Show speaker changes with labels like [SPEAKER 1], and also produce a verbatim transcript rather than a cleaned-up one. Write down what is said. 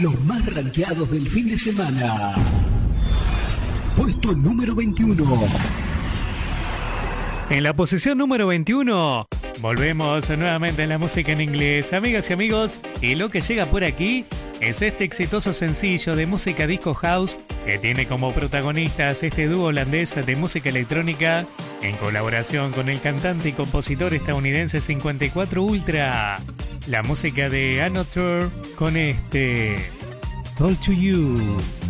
[SPEAKER 1] los más rankeados del fin de semana. Puesto número veintiuno.
[SPEAKER 2] En la posición número veintiuno, volvemos nuevamente en la música en inglés, amigas y amigos, y lo que llega por aquí es este exitoso sencillo de música disco house que tiene como protagonistas este dúo holandés de música electrónica en colaboración con el cantante y compositor estadounidense cincuenta y cuatro Ultra. La música de Anotur con este Talk to You.